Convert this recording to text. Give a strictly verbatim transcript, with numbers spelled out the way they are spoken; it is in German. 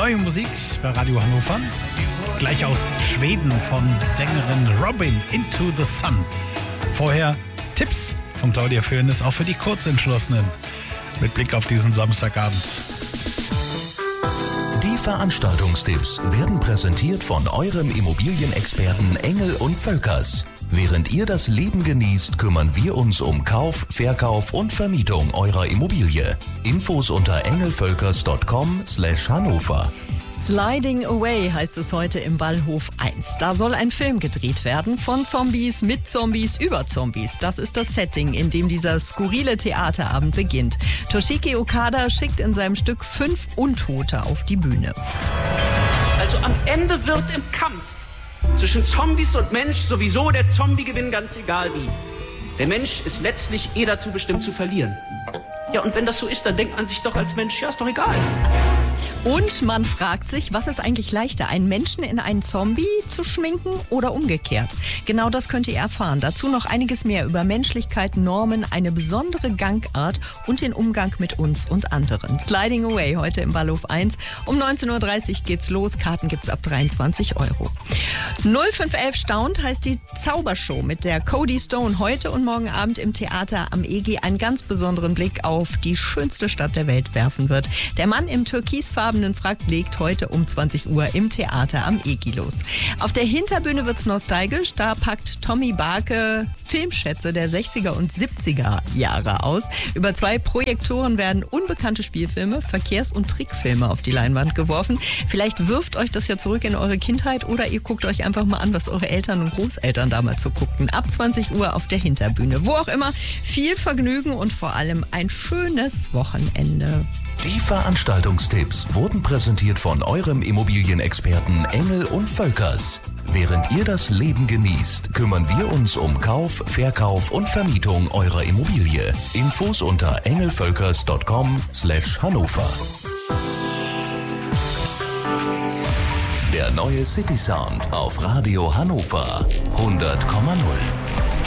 Neue Musik bei Radio Hannover. Gleich aus Schweden von Sängerin Robin, Into the Sun. Vorher Tipps von Claudia Föhnes, auch für die Kurzentschlossenen. Mit Blick auf diesen Samstagabend. Die Veranstaltungstipps werden präsentiert von eurem Immobilienexperten Engel und Völkers. Während ihr das Leben genießt, kümmern wir uns um Kauf, Verkauf und Vermietung eurer Immobilie. Infos unter engelvölkers punkt com slash Hannover. Sliding Away heißt es heute im Ballhof eins. Da soll ein Film gedreht werden, von Zombies, mit Zombies, über Zombies. Das ist das Setting, in dem dieser skurrile Theaterabend beginnt. Toshiki Okada schickt in seinem Stück fünf Untote auf die Bühne. Also am Ende wird im Kampf zwischen Zombies und Mensch sowieso der Zombie-Gewinn, ganz egal wie. Der Mensch ist letztlich eh dazu bestimmt zu verlieren. Ja, und wenn das so ist, dann denkt man sich doch als Mensch, ja, ist doch egal. Und man fragt sich, was ist eigentlich leichter, einen Menschen in einen Zombie zu schminken oder umgekehrt? Genau das könnt ihr erfahren. Dazu noch einiges mehr über Menschlichkeit, Normen, eine besondere Gangart und den Umgang mit uns und anderen. Sliding Away heute im Ballhof eins. Um neunzehn Uhr dreißig geht's los. Karten gibt's ab dreiundzwanzig Euro. null fünf elf Staunt heißt die Zaubershow, mit der Cody Stone heute und morgen Abend im Theater am E G einen ganz besonderen Blick auf die schönste Stadt der Welt werfen wird. Der Mann im türkisfarbenen Frack legt heute um zwanzig Uhr im Theater am E G los. Auf der Hinterbühne wird's nostalgisch. Da packt Tommy Barke Filmschätze der sechziger und siebziger Jahre aus. Über zwei Projektoren werden unbekannte Spielfilme, Verkehrs- und Trickfilme auf die Leinwand geworfen. Vielleicht wirft euch das ja zurück in eure Kindheit oder ihr guckt euch einfach mal an, was eure Eltern und Großeltern damals so guckten. Ab zwanzig Uhr auf der Hinterbühne. Wo auch immer, viel Vergnügen und vor allem ein schönes Wochenende. Die Veranstaltungstipps wurden präsentiert von eurem Immobilienexperten Engel und Völkers. Während ihr das Leben genießt, kümmern wir uns um Kauf, Verkauf und Vermietung eurer Immobilie. Infos unter engelvölkers punkt com slash Hannover. Der neue City Sound auf Radio Hannover hundert Komma null.